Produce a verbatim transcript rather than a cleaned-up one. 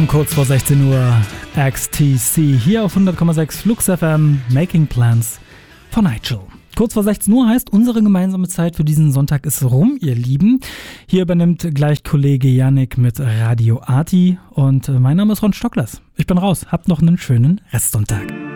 Morgen, kurz vor sechzehn Uhr, X T C, hier auf hundert Komma sechs Flux F M, Making Plans for Nigel. Kurz vor sechzehn Uhr heißt, unsere gemeinsame Zeit für diesen Sonntag ist rum, ihr Lieben. Hier übernimmt gleich Kollege Yannick mit Radio Arti und mein Name ist Ron Stocklers. Ich bin raus, habt noch einen schönen Restsonntag.